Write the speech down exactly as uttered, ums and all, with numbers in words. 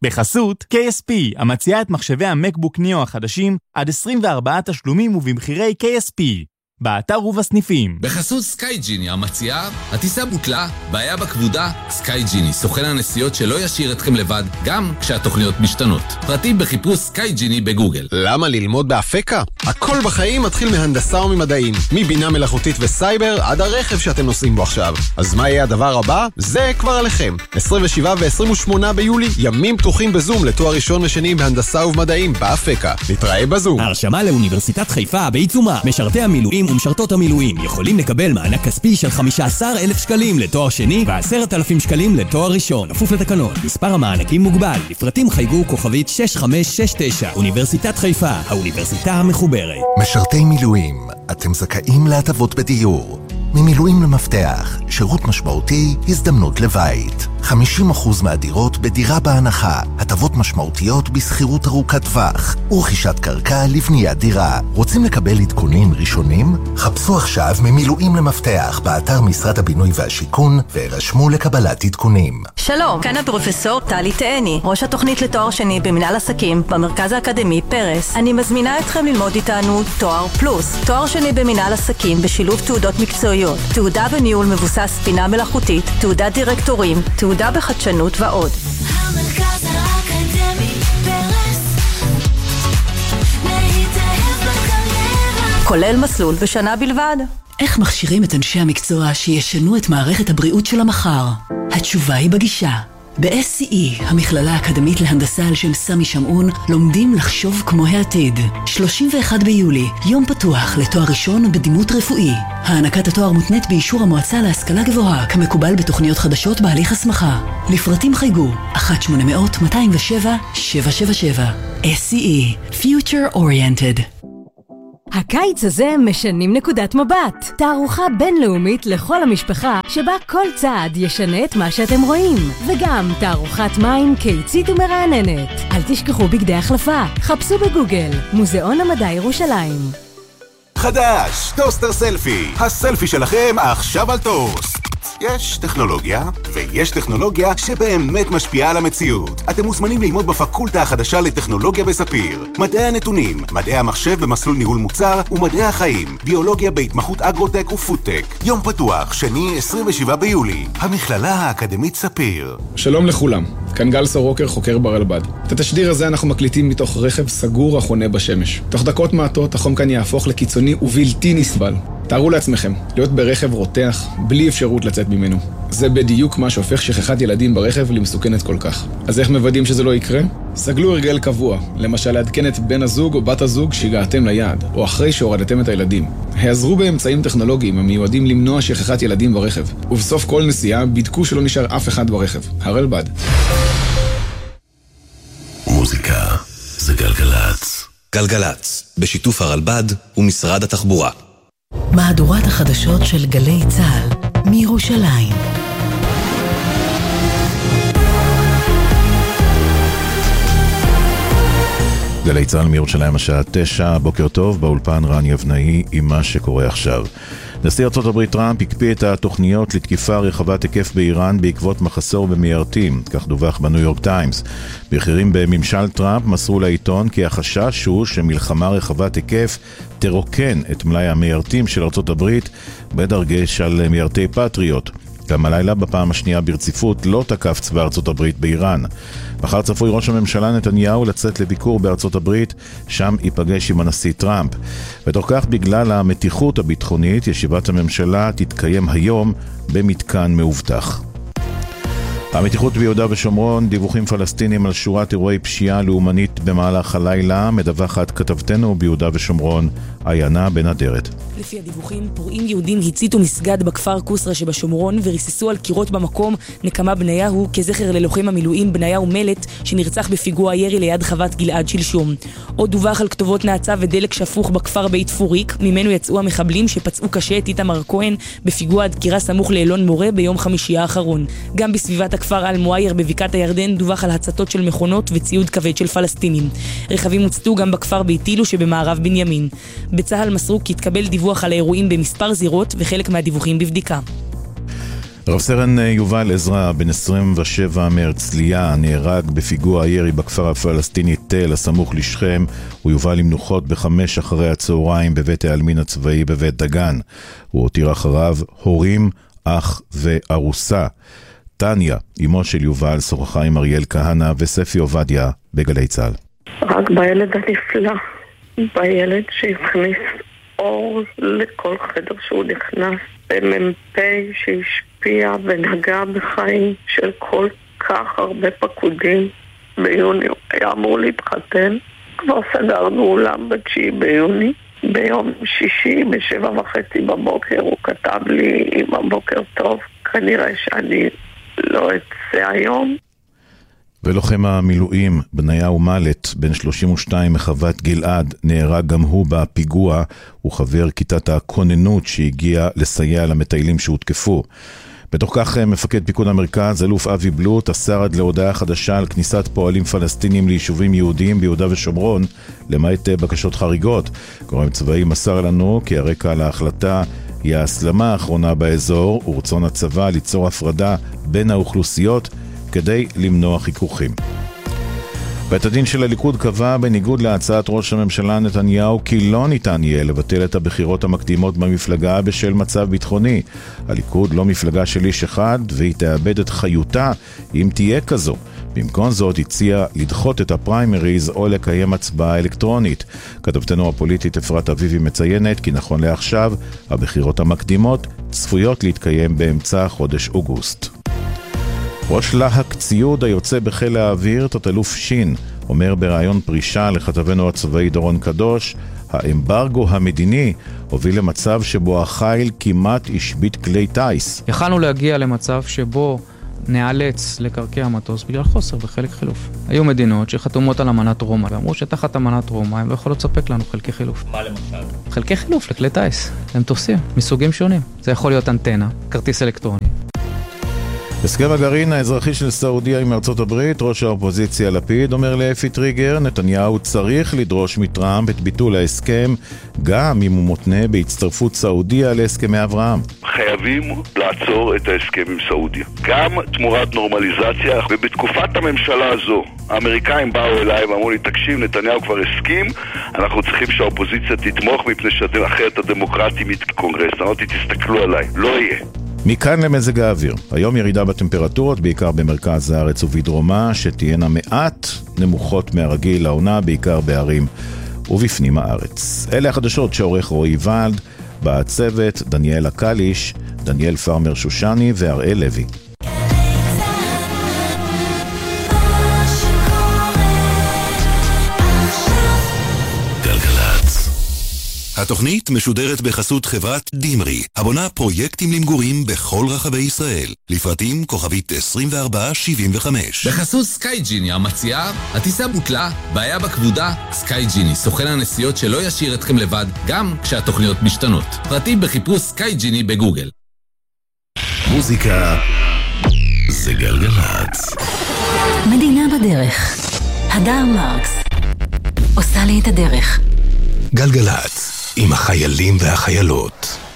בחסות K S P, המציעה את מחשבי המקבוק ניאו החדשים עד עשרים וארבעה תשלומים ובמחירי K S P. באתר ובסניפים. בחסות סקייג'יני, המציעה, הטיסה בוטלה, בעיה בכבודה, סקייג'יני, סוכן הנסיעות שלא ישאיר אתכם לבד, גם כשהתוכניות משתנות. פרטים בחיפוש סקייג'יני בגוגל. למה ללמוד באפקה? הכל בחיים מתחיל מהנדסה וממדעים, מבינה מלאכותית וסייבר עד הרכב שאתם נוסעים בו עכשיו. אז מה יהיה הדבר הבא? זה כבר עליכם. עשרים ושבעה ו-עשרים ושמונה ביולי, ימים פתוחים בזום לתואר ראשון ושני בהנדסה ובמדעים באפקה. נתראה בזום. הרשמה לאוניברסיטת חיפה בעיצומה. משרתי המילואים ומשרתות המילואים יכולים לקבל מענק כספי של חמישה עשר אלף שקלים לתואר שני ו-עשרת אלפים שקלים לתואר ראשון. כפוף לתקנון. מספר המענקים מוגבל. לפרטים חייגו כוכבית שש חמש שש תשע. אוניברסיטת חיפה, האוניברסיטה המחוברת. משרתי מילואים, אתם זכאים להטבות בדיור. ממילואים למפתח, שירות משמעותי, הזדמנות לבית. חמישים אחוז מהדירות בדירה בהנחה, הטבות משמעותיות בסחירות ארוכת טווח, ורכישת קרקע לבניית דירה. רוצים לקבל עדכונים ראשונים? חפשו עכשיו ממילואים למפתח באתר משרד הבינוי והשיכון, והירשמו לקבלת עדכונים. שלום, כאן הפרופסור טלי תאני, ראש התוכנית לתואר שני במנהל עסקים במרכז האקדמי פרס. אני מזמינה אתכם ללמוד איתנו תואר פלוס, תואר שני במנהל עסקים בשילוב תעודות מקצועיות, תעודה בניהול מבוסס בינה מלאכותית, תעודת דירקטורים, תעודה בחדשנות ועוד. המרכז האקדמי פרס, להתאהב בקריירה, כולל מסלול בשנה בלבד. איך מכשירים את אנשי המקצוע שישנו את מערכת הבריאות של המחר? התשובה היא בגישה. ב-אס סי אי, המכללה האקדמית להנדסה על שם סמי שמעון, לומדים לחשוב כמו העתיד. שלושים ואחד ביולי, יום פתוח לתואר ראשון בדימות רפואי. הענקת התואר מותנית באישור המועצה להשכלה גבוהה, כמקובל בתוכניות חדשות בהליך הסמכה. לפרטים חייגו אחת שמונה מאות מאתיים ושבע שבע שבע שבע. אס סי אי, Future Oriented. הקיץ הזה משנים נקודת מבט. תערוכה בינלאומית לכל המשפחה, שבה כל צעד ישנה את מה שאתם רואים. וגם תערוכת מים קיצית ומרעננת. אל תשכחו בגדי החלפה. חפשו בגוגל, מוזיאון המדע ירושלים. חדש, טוסטר סלפי. הסלפי שלכם עכשיו על טוסט. יש טכנולוגיה, ויש טכנולוגיה שבאמת משפיעה על המציאות. אתם מוזמנים ללמוד בפקולטה החדשה לטכנולוגיה בספיר. מדעי הנתונים, מדעי המחשב במסלול ניהול מוצר, ומדעי החיים, ביולוגיה בהתמחות אגרוטק ופודטק. יום פתוח, שני עשרים ושבעה ביולי. המכללה האקדמית ספיר. שלום לכולם, כאן גל סורוקר, חוקר ברלב"ד. את התשדיר הזה אנחנו מקליטים מתוך רכב סגור החונה בשמש. תוך דקות מעטות החום כאן יהפוך לקיצוני ובלתי נסבל. תארו לעצמכם, להיות ברכב רותח, בלי אפשרות לצאת ממנו. זה בדיוק מה שהופך שכחת ילדים ברכב למסוכנת כל כך. אז איך מוודאים שזה לא יקרה? סגלו הרגל קבוע, למשל לעדכן את בן הזוג או בת הזוג שהגעתם ליעד, או אחרי שהורדתם את הילדים. העזרו באמצעים טכנולוגיים המיועדים למנוע שכחת ילדים ברכב. ובסוף כל נסיעה, בדקו שלא נשאר אף אחד ברכב. הרלב"ד. מוזיקה זה גלגלץ. גלגלץ, בשיתוף הרלב"ד ומשרד התחבורה. מהדורת החדשות של גלי צהל מירושלים. גלי צהל מירושלים השעה תשע, בוקר טוב, באולפן רן יבנאי עם מה שקורה עכשיו. נשיא ארצות הברית טראמפ הקפיא את התוכניות לתקיפה רחבת היקף באיראן בעקבות מחסור במיירטים, כך דווח בניו יורק טיימס. בכירים בממשל טראמפ מסרו לעיתון כי החשש הוא שמלחמה רחבת היקף תרוקן את מלאי המיירטים של ארצות הברית בדגש על מיירטי פטריוט. גם הלילה בפעם השנייה ברציפות לא תקף צבא ארצות הברית באיראן. מחר צפוי ראש הממשלה נתניהו לצאת לביקור בארצות הברית, שם ייפגש עם הנשיא טראמפ. בתוך כך, בגלל המתיחות הביטחונית, ישיבת הממשלה תתקיים היום במתקן מאובטח. המתיחות ביהודה ושומרון, דיווחים פלסטינים על שורת אירועי פשיעה לאומנית במהלך הלילה, מדווחת כתבתנו ביהודה ושומרון, עיינה בנדרת. לפי הדיווחים, פורעים יהודים הציתו מסגד בכפר קוסרה שבשומרון וריססו על קירות במקום נקמה בניהו כזכר ללוחם המילואים בניהו מלט שנרצח בפיגוע ירי ליד חוות גלעד שלשום. עוד דווח על כתובות נאצה ודלק שפוך בכפר בית פוריק, ממנו יצאו המחבלים שפצעו קשה את איתמר כהן בפיגוע דקירה סמוך לאלון מורה ביום חמישי האחרון. גם בסביבת הכפר אל מואייר בבקעת הירדן דווח על הצתות של מכונות וציוד כבד של פלסטינים. רכבים הוצתו גם בכפר ביתילו שבמערב בנימין. בצהל מסרו כי התקבל דיווח על האירועים במספר זירות וחלק מהדיווחים בבדיקה. רב סרן יובל עזרא, בן עשרים ושבע מהרצליה, נהרג בפיגוע הירי בכפר הפלסטיני תל הסמוך לשכם. הוא יובל למנוחות בחמש אחרי הצהריים בבית העלמין הצבאי בבית דגן. הוא הותיר אחריו הורים, אח וארוסה. טניה, אמו של יובל, שוחחה עם אריאל כהנא וספי עובדיה בגלי צה"ל. רק בילד הנפלא, בילד שהכניס אור לכל חדר שהוא נכנס, במ"פ שהשפיע ונגע בחיים של כל כך הרבה פקודים. ביוני הוא היה אמור להתחתן, כבר סגרנו אולם בתשיעי ביוני. ביום שישי בשבע וחצי בבוקר הוא כתב לי, אמא בוקר טוב, כנראה שאני לא אצא היום. ולוחם המילואים בניהו מלט, בן שלושים ושתיים מחוות גלעד, נהרג גם הוא בפיגוע. הוא חבר כיתת הכוננות שהגיע לסייע למטיילים שהותקפו. בתוך כך מפקד פיקוד המרכז, אלוף אבי בלוט, אסר עד להודעה חדשה על כניסת פועלים פלסטינים ליישובים יהודיים ביהודה ושומרון, למעט בקשות חריגות. גורם צבאי מסר לנו כי הרקע להחלטה היא ההסלמה האחרונה באזור ורצון הצבא ליצור הפרדה בין האוכלוסיות כדי למנוע חיכוכים. בית הדין של הליכוד קבע בניגוד להצעת ראש הממשלה נתניהו כי לא ניתן יהיה לבטל את הבחירות המקדימות במפלגה בשל מצב ביטחוני. הליכוד לא מפלגה של איש אחד והיא תאבד את חיותה אם תהיה כזו. במקום זאת הציע לדחות את הפריימריז או לקיים הצבעה אלקטרונית. כתבתנו הפוליטית אפרת אביבי מציינת כי נכון לעכשיו הבחירות המקדימות צפויות להתקיים באמצע חודש אוגוסט. ראש להק ציוד היוצא בחיל האוויר, תת-אלוף שין, אומר ברעיון פרישה לכתבנו הצבאי דורון קדוש, האמברגו המדיני הוביל למצב שבו החיל כמעט השבית כלי טייס. יכלנו להגיע למצב שבו נאלץ לקרקע המטוס בגלל חוסר בחלק חילוף. היו מדינות שחתומות על אמנת רומא, ואמרו שתחת אמנת רומא הם לא יכולות לספק לנו חלקי חילוף. מה למשל? חלקי חילוף לכלי טייס. הם תופסים מסוגים שונים. זה יכול להיות אנטנה, כרטיס אלקטרוני. הסכם הגרעין האזרחי של סעודיה עם ארצות הברית, ראש האופוזיציה לפיד אומר לאפי טריגר, נתניהו צריך לדרוש מטראמפ את ביטול ההסכם, גם אם הוא מותנה בהצטרפות סעודיה להסכמי אברהם. חייבים לעצור את ההסכם עם סעודיה, גם תמורת נורמליזציה, ובתקופת הממשלה הזו, האמריקאים באו אליי ואמרו לי, תקשיב, נתניהו כבר הסכים, אנחנו צריכים שהאופוזיציה תתמוך מפני שאתם אחרת הדמוקרטים מתקונגרס, אמרתי, תסתכלו עליי, לא יהיה. מכאן למזג האוויר. היום ירידה בטמפרטורות, בעיקר במרכז הארץ ובדרומה, שתהיינה מעט נמוכות מהרגיל לעונה, בעיקר בערים ובפנים הארץ. אלה החדשות שעורך רועי ולד, בצוות דניאל הקליש, דניאל פרמר שושני והראל לוי. התוכנית משודרת בחסות חברת דימרי, הבונה פרויקטים למגורים בכל רחבי ישראל. לפרטים כוכבית עשרים וארבע שבעים וחמש. בחסות סקייג'יני המציעה, הטיסה בוטלה, בעיה בכבודה, סקייג'יני, סוכן הנסיעות שלא ישאיר אתכם לבד, גם כשהתוכניות משתנות. פרטים בחיפוש סקייג'יני בגוגל. מוזיקה זה גלגלצ. מדינה בדרך. הדר מרקס עושה לי את הדרך. גלגלצ עם החיילים והחיילות.